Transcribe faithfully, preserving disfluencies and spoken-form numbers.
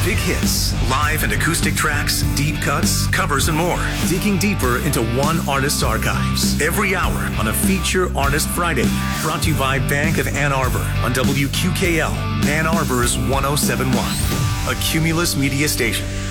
Big hits, live and acoustic tracks, deep cuts, covers, and more. Digging deeper into one artist's archives. Every hour on a Feature Artist Friday. Brought to you by Bank of Ann Arbor on W Q K L, Ann Arbor's one oh seven point one. A Cumulus Media Station.